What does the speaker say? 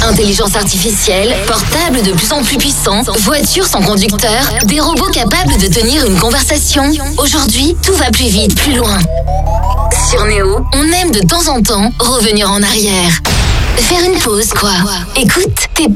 Intelligence artificielle, portable de plus en plus puissant, voitures sans conducteur, des robots capables de tenir une conversation. Aujourd'hui, tout va plus vite, plus loin. Sur Néo, on aime de temps en temps revenir en arrière. Faire une pause, quoi. Écoute tes